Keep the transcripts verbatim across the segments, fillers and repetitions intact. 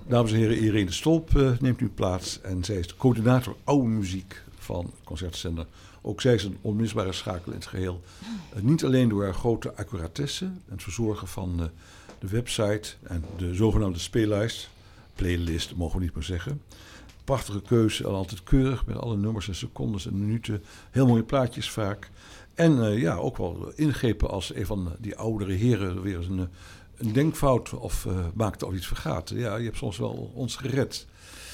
Dames en heren, Irene Stolp uh, neemt nu plaats en zij is de coördinator oude muziek van Concertzender. Ook zij is een onmisbare schakel in het geheel. Uh, niet alleen door haar grote accuratesse en het verzorgen van uh, de website en de zogenaamde speellijst, playlist mogen we niet meer zeggen. Prachtige keuze, altijd keurig met alle nummers en secondes en minuten. Heel mooie plaatjes vaak. En uh, ja, ook wel ingrepen als een van die oudere heren weer eens een, een denkfout of uh, maakte of iets vergaat. Ja, je hebt soms wel ons gered.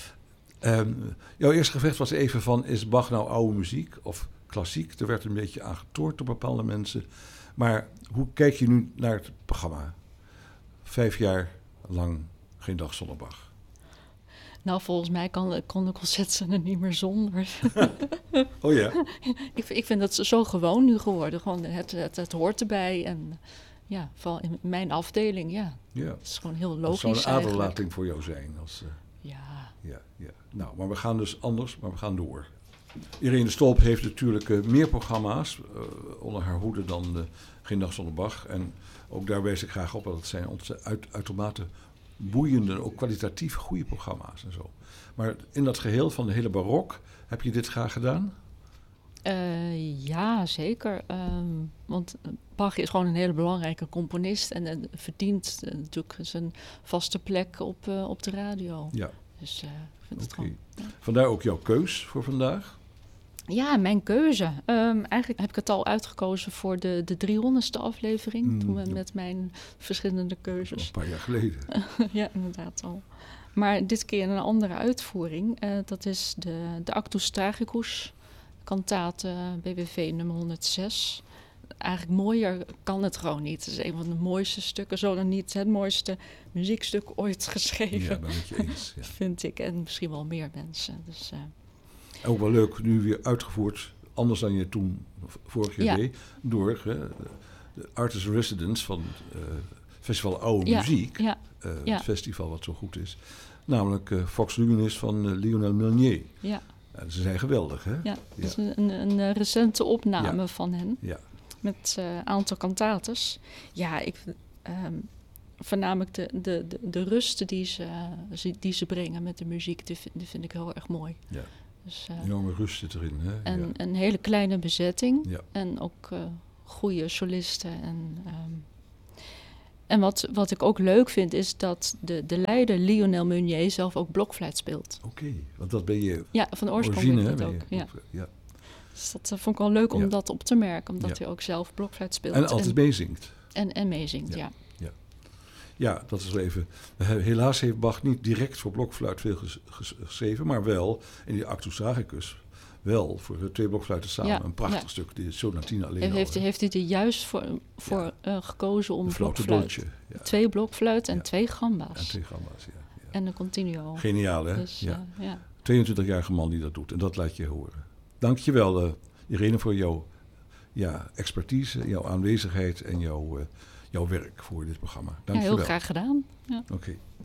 Um, jouw eerste gevecht was even van, is Bach nou oude muziek of klassiek? Er werd een beetje aangetoord door bepaalde mensen. Maar hoe kijk je nu naar het programma? Vijf jaar lang geen dag zonder Bach. Nou, volgens mij kan, kon de Concertzender niet meer zonder. Oh ja? ik, ik vind dat zo gewoon nu geworden. Gewoon het, het, het hoort erbij. En ja, vooral in mijn afdeling, ja. ja. Het is gewoon heel logisch eigenlijk. Het zou een eigenlijk. aderlating voor jou zijn. Als, uh, ja. ja. Ja, nou, maar we gaan dus anders, maar we gaan door. Irene Stolp heeft natuurlijk uh, meer programma's uh, onder haar hoede dan uh, Geen Dag Zonder Bach. En ook daar wijs ik graag op, dat het zijn uit, uitermate boeiende, ook kwalitatief goede programma's en zo. Maar in dat geheel van de hele barok, heb je dit graag gedaan? Uh, ja, zeker. Um, want Bach is gewoon een hele belangrijke componist en uh, verdient uh, natuurlijk zijn vaste plek op, uh, op de radio. Ja. Dus uh, ik vind het okay. gewoon... Ja. Vandaar ook jouw keus voor vandaag? Ja, mijn keuze. Um, eigenlijk heb ik het al uitgekozen voor de, de driehonderdste aflevering. Mm, toen we ja. met mijn verschillende keuzes... Een paar jaar geleden. ja, inderdaad al. Maar dit keer een andere uitvoering. Uh, dat is de, de Actus Tragicus, kantate B W V nummer honderdzes. Eigenlijk mooier kan het gewoon niet. Het is een van de mooiste stukken, zo dan niet het mooiste muziekstuk ooit geschreven. Ja, dat ben je eens. Ja. Vind ik, en misschien wel meer mensen. Dus... Uh, Ook wel leuk, nu weer uitgevoerd, anders dan je toen vorig jaar ja. deed, door hè, de Artist Residence van het uh, Festival Oude ja. Muziek. Ja. Uh, ja. Het festival wat zo goed is. Namelijk uh, Vox Luminis van uh, Lionel Meunier. Ja. Ja, ze zijn geweldig, hè? Ja, dat ja. is een, een, een recente opname ja. van hen. Ja. Met een uh, aantal cantates. Ja, ik... Um, voornamelijk de, de, de, de rust die ze, uh, die ze brengen met de muziek, die, die vind ik heel erg mooi. Ja. Dus, uh, enorme rust zit erin. Hè? En ja. een hele kleine bezetting. Ja. En ook uh, goede solisten. En, um, en wat, wat ik ook leuk vind, is dat de, de leider Lionel Meunier zelf ook blokfluit speelt. Oké, okay, want dat ben je... Ja, van oorsprong origine, ben ik dat ook. Ja. ja. Dus dat uh, vond ik wel leuk om ja. dat op te merken, omdat ja. hij ook zelf blokfluit speelt. En altijd en, meezingt. En, en meezingt, ja. ja. ja. Ja, dat is wel even... Helaas heeft Bach niet direct voor blokfluit veel ges, ges, geschreven, maar wel in die Actus Tragicus, wel voor de twee blokfluiten samen. Ja, een prachtig ja. stuk, die Sonatine alleen heeft, al. Heeft, heeft hij er juist voor, voor ja. uh, gekozen om blokfluit? Ja. Twee blokfluit en ja. twee gamba's. En twee gamba's, ja. ja. En een continuo. Geniaal, hè? Dus, ja. Uh, ja. tweeëntwintigjarige man die dat doet. En dat laat je horen. Dank je wel, uh, Irene, voor jouw ja, expertise, jouw aanwezigheid en jouw... Uh, jouw werk voor dit programma. Dank ja, je heel wel. graag gedaan. Ja. Oké. Okay.